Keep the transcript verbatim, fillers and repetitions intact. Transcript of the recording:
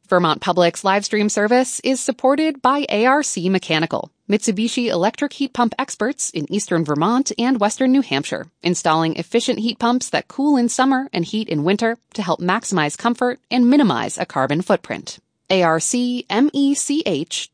Vermont Public's live stream service is supported by A R C Mechanical, Mitsubishi electric heat pump experts in eastern Vermont and western New Hampshire, installing efficient heat pumps that cool in summer and heat in winter to help maximize comfort and minimize a carbon footprint. A R C mech